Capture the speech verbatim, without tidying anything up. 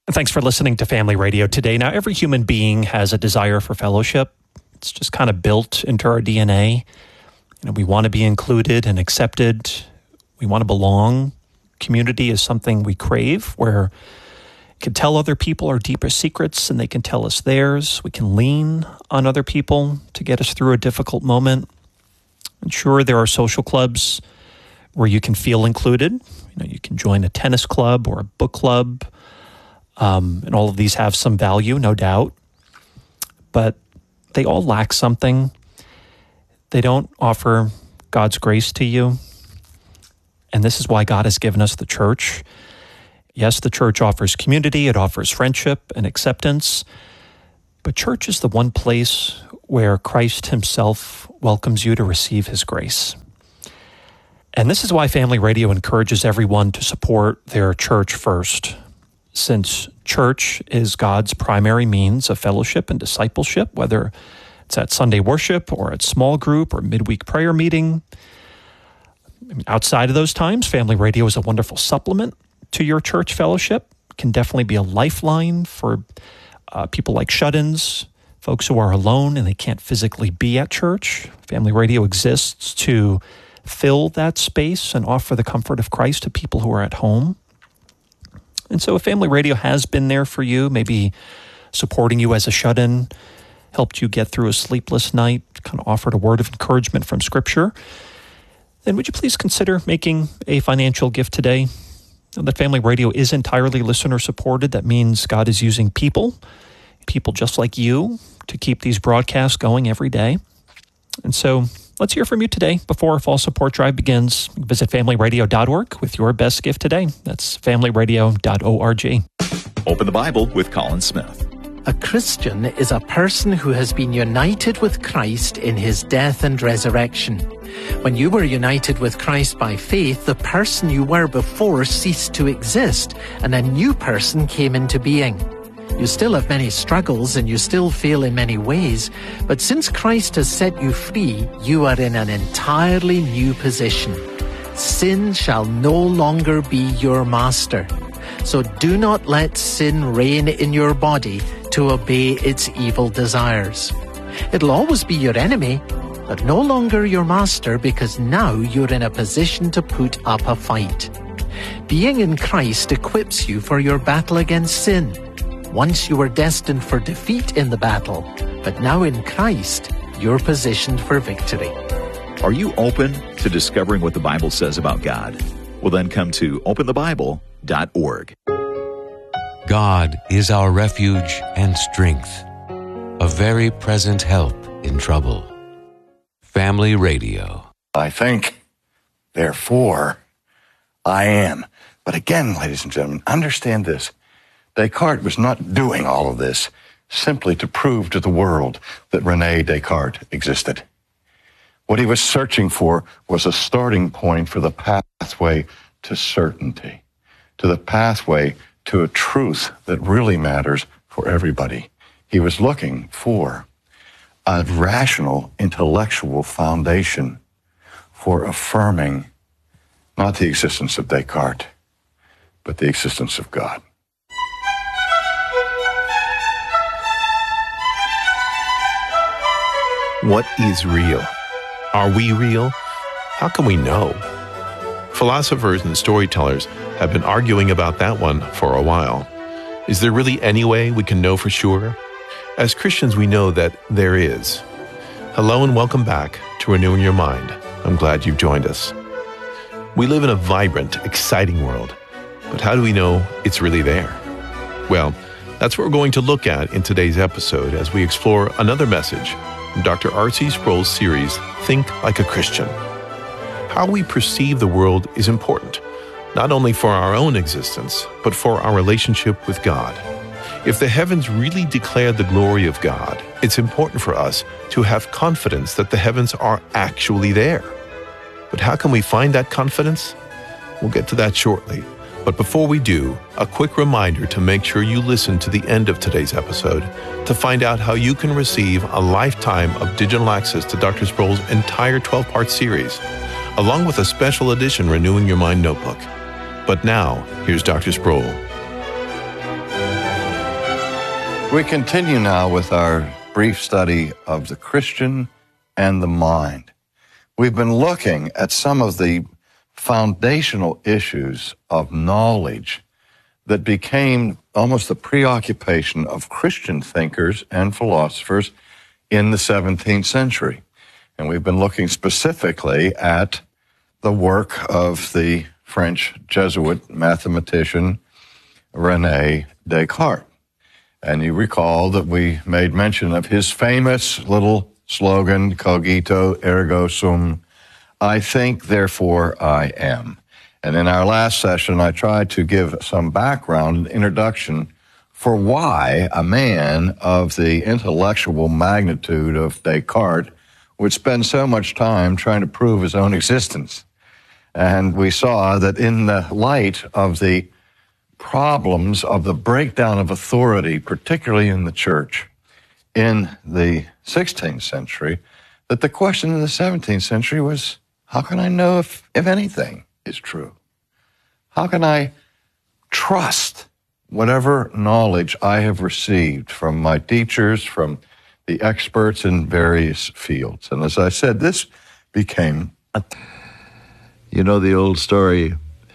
Thanks for listening to Family Radio today. Now, every human being has a desire for fellowship. It's just kind of built into our D N A. You know, we want to be included and accepted. We want to belong. Community is something we crave, where we can tell other people our deepest secrets and they can tell us theirs. We can lean on other people to get us through a difficult moment. And sure, there are social clubs where you can feel included. You know, you can join a tennis club or a book club. Um, and all of these have some value, no doubt, but they all lack something. They don't offer God's grace to you. And this is why God has given us the church. Yes, the church offers community, it offers friendship and acceptance, but church is the one place where Christ himself welcomes you to receive his grace. And this is why Family Radio encourages everyone to support their church first. Since church is God's primary means of fellowship and discipleship, whether it's at Sunday worship or at small group or midweek prayer meeting. I mean, outside of those times, Family Radio is a wonderful supplement to your church fellowship. It can definitely be a lifeline for uh, people like shut-ins, folks who are alone and they can't physically be at church. Family Radio exists to fill that space and offer the comfort of Christ to people who are at home. And so if Family Radio has been there for you, maybe supporting you as a shut-in, helped you get through a sleepless night, kind of offered a word of encouragement from Scripture, then would you please consider making a financial gift today? Now that Family Radio is entirely listener-supported, that means God is using people, people just like you, to keep these broadcasts going every day. And so let's hear from you today before our fall support drive begins. Visit family radio dot org with your best gift today. That's family radio dot org. Open the Bible with Colin Smith. A Christian is a person who has been united with Christ in his death and resurrection. When you were united with Christ by faith, the person you were before ceased to exist, and a new person came into being. You still have many struggles and you still fail in many ways, but since Christ has set you free, you are in an entirely new position. Sin shall no longer be your master. So do not let sin reign in your body to obey its evil desires. It'll always be your enemy, but no longer your master, because now you're in a position to put up a fight. Being in Christ equips you for your battle against sin. Once you were destined for defeat in the battle, but now in Christ, you're positioned for victory. Are you open to discovering what the Bible says about God? Well, then come to open the bible dot org. God is our refuge and strength, a very present help in trouble. Family Radio. I think, therefore, I am. But again, ladies and gentlemen, understand this. Descartes was not doing all of this simply to prove to the world that René Descartes existed. What he was searching for was a starting point for the pathway to certainty, to the pathway to a truth that really matters for everybody. He was looking for a rational, intellectual foundation for affirming not the existence of Descartes, but the existence of God. What is real? Are we real? How can we know? Philosophers and storytellers have been arguing about that one for a while. Is there really any way we can know for sure? As Christians, we know that there is. Hello and welcome back to Renewing Your Mind. I'm glad you've joined us. We live in a vibrant, exciting world, but how do we know it's really there? Well, that's what we're going to look at in today's episode as we explore another message from Doctor R C Sproul's series, Think Like a Christian. How we perceive the world is important, not only for our own existence, but for our relationship with God. If the heavens really declare the glory of God, it's important for us to have confidence that the heavens are actually there. But how can we find that confidence? We'll get to that shortly. But before we do, a quick reminder to make sure you listen to the end of today's episode to find out how you can receive a lifetime of digital access to Doctor Sproul's entire twelve-part series, along with a special edition Renewing Your Mind notebook. But now, here's Doctor Sproul. We continue now with our brief study of the Christian and the mind. We've been looking at some of the foundational issues of knowledge that became almost the preoccupation of Christian thinkers and philosophers in the seventeenth century. And we've been looking specifically at the work of the French Jesuit mathematician René Descartes. And you recall that we made mention of his famous little slogan, cogito ergo sum, I think, therefore I am. And in our last session, I tried to give some background and introduction for why a man of the intellectual magnitude of Descartes would spend so much time trying to prove his own existence. And we saw that in the light of the problems of the breakdown of authority, particularly in the church, in the sixteenth century, that the question in the seventeenth century was, how can I know if, if anything is true? How can I trust whatever knowledge I have received from my teachers, from the experts in various fields? And as I said, this became, a... You know the old story